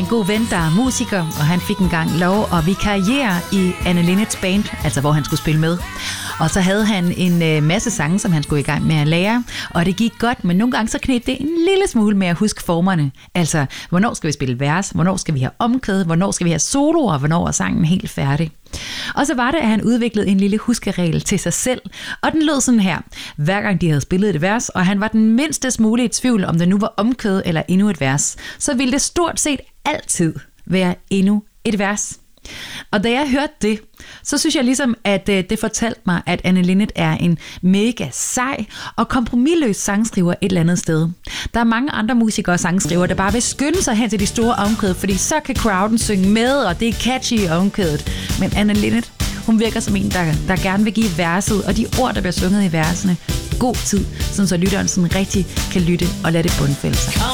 en god ven, der er musiker, og han fik engang lov at vikariere i Anne Linnets band, altså hvor han skulle spille med. Og så havde han en masse sange, som han skulle i gang med at lære, og det gik godt, men nogle gange så kneb det en lille smule med at huske formerne. Altså, hvornår skal vi spille vers, hvornår skal vi have omkvæd, hvornår skal vi have soloer, hvornår er sangen helt færdig. Og så var det, at han udviklede en lille huskeregel til sig selv, og den lød sådan her. Hver gang de havde spillet et vers, og han var den mindste smule i tvivl, om det nu var omkvæd eller endnu et vers, så ville det stort set altid være endnu et vers. Og da jeg hørte det, så synes jeg ligesom, at det fortalte mig, at Anne Linnet er en mega sej og kompromisløs sangskriver et eller andet sted. Der er mange andre musikere og sangskrivere, der bare vil skynde sig hen til de store omkvæd, fordi så kan crowden synge med, og det er catchy i omkvædet. Men Anne Linnet, hun virker som en, der gerne vil give verset og de ord, der bliver sunget i versene, god tid, så lytteren sådan rigtig kan lytte og lade det bundfælde sig.